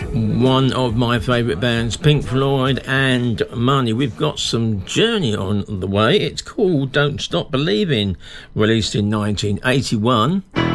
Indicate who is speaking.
Speaker 1: One of my favourite bands, Pink Floyd and Money. We've got some Journey on the way. It's called Don't Stop Believing, released in 1981.